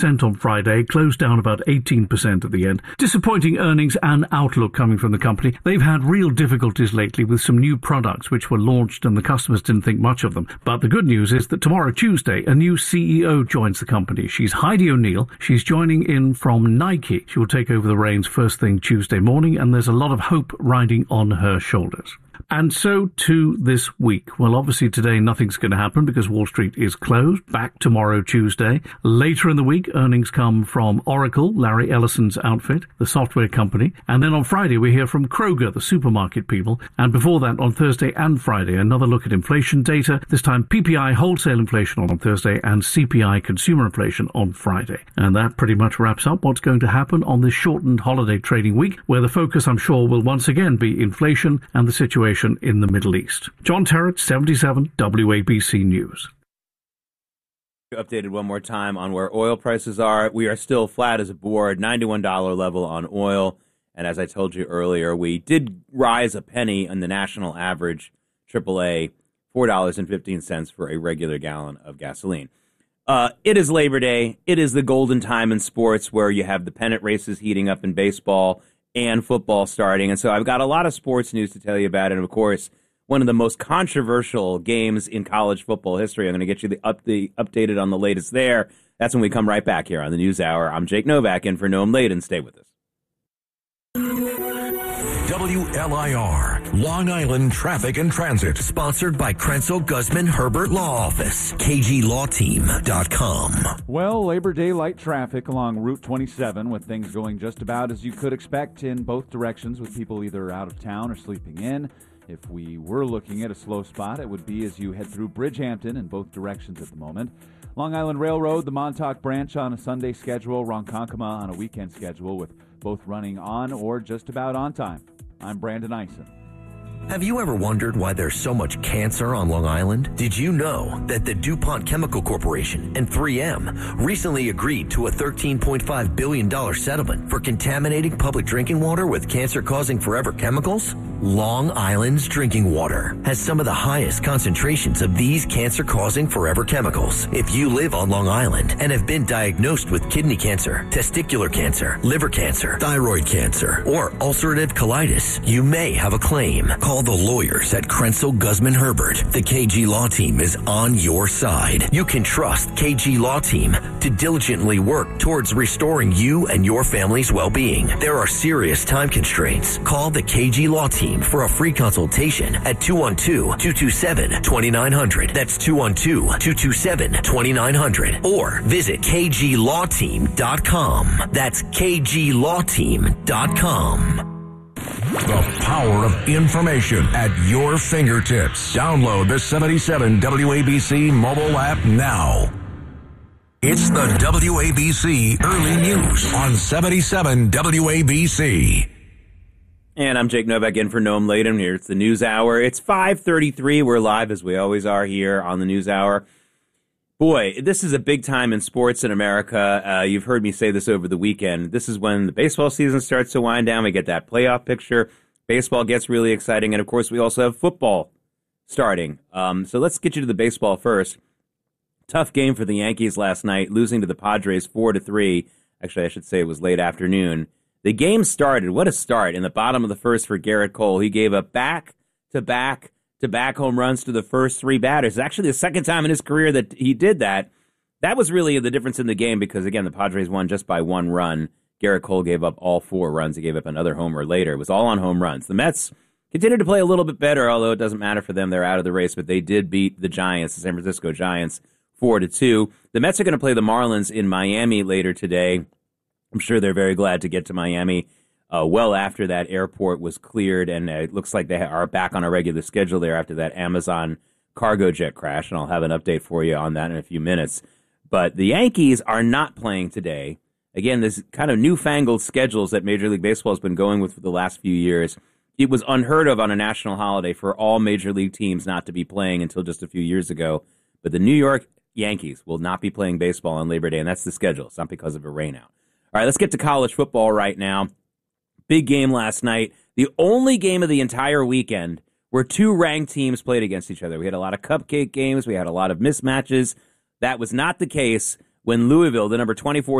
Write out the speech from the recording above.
on Friday, closed down about 18% at the end. Disappointing earnings and outlook coming from the company. They've had real difficulties lately with some new products which were launched and the customers didn't think much of them. But the good news is that tomorrow, Tuesday, a new CEO joins the company. She's Heidi O'Neill. She's joining in from Nike. She will take over the reins first thing Tuesday morning, and there's a lot of hope riding on her shoulders. And so to this week. Well, obviously today nothing's going to happen because Wall Street is closed. Back tomorrow, Tuesday. Later in the week, earnings come from Oracle, Larry Ellison's outfit, the software company. And then on Friday, we hear from Kroger, the supermarket people. And before that, on Thursday and Friday, another look at inflation data. This time, PPI wholesale inflation on Thursday and CPI consumer inflation on Friday. And that pretty much wraps up what's going to happen on this shortened holiday trading week, where the focus, I'm sure, will once again be inflation and the situation in the Middle East. John Terrett, 77 WABC News. Updated one more time on where oil prices are. We are still flat as a board, $91 level on oil. And as I told you earlier, we did rise a penny on the national average, AAA, $4.15 for a regular gallon of gasoline. It is Labor Day. It is the golden time in sports where you have the pennant races heating up in baseball and football starting. And so I've got a lot of sports news to tell you about. And, of course, one of the most controversial games in college football history. I'm going to get you the updated on the latest there. That's when we come right back here on the News Hour. I'm Jake Novak in for Noam Laden. Stay with us. WLIR, Long Island Traffic and Transit. Sponsored by Krenzel Guzman Herbert Law Office. KGLawTeam.com. Well, Labor Day light traffic along Route 27 with things going just about as you could expect in both directions with people either out of town or sleeping in. If we were looking at a slow spot, it would be as you head through Bridgehampton in both directions at the moment. Long Island Railroad, the Montauk branch on a Sunday schedule, Ronkonkoma on a weekend schedule with both running on or just about on time. I'm Brandon Eisen. Have you ever wondered why there's so much cancer on Long Island? Did you know that the DuPont Chemical Corporation and 3M recently agreed to a $13.5 billion settlement for contaminating public drinking water with cancer-causing forever chemicals? Long Island's drinking water has some of the highest concentrations of these cancer-causing forever chemicals. If you live on Long Island and have been diagnosed with kidney cancer, testicular cancer, liver cancer, thyroid cancer, or ulcerative colitis, you may have a claim. Call the lawyers at Krenzel Guzman Herbert. The KG Law Team is on your side. You can trust KG Law Team to diligently work towards restoring you and your family's well-being. There are serious time constraints. Call the KG Law Team for a free consultation at 212-227-2900. That's 212-227-2900. Or visit KGLawTeam.com. That's KGLawTeam.com. The power of information at your fingertips. Download the 77 WABC mobile app now. It's the WABC Early News on 77 WABC. And I'm Jake Novak in for Noam Laden. Here it's the News Hour. It's 5:33. We're live as we always are here on the News Hour. Boy, this is a big time in sports in America. You've heard me say this over the weekend. This is when the baseball season starts to wind down. We get that playoff picture. Baseball gets really exciting. And, of course, we also have football starting. So let's get you to the baseball first. Tough game for the Yankees last night, losing to the Padres 4-3. Actually, I should say it was late afternoon. The game started. What a start in the bottom of the first for Garrett Cole. He gave up back-to-back home runs to the first three batters. It's actually the second time in his career that he did that. That was really the difference in the game because, again, the Padres won just by one run. Garrett Cole gave up all four runs. He gave up another homer later. It was all on home runs. The Mets continued to play a little bit better, although it doesn't matter for them. They're out of the race, but they did beat the Giants, the San Francisco Giants, 4-2. The Mets are going to play the Marlins in Miami later today. I'm sure they're very glad to get to Miami well after that airport was cleared, and it looks like they are back on a regular schedule there after that Amazon cargo jet crash, and I'll have an update for you on that in a few minutes. But the Yankees are not playing today. Again, this kind of newfangled schedules that Major League Baseball has been going with for the last few years. It was unheard of on a national holiday for all Major League teams not to be playing until just a few years ago. But the New York Yankees will not be playing baseball on Labor Day, and that's the schedule. It's not because of a rainout. All right, let's get to college football right now. Big game last night. The only game of the entire weekend where two ranked teams played against each other. We had a lot of cupcake games. We had a lot of mismatches. That was not the case when Louisville, the number 24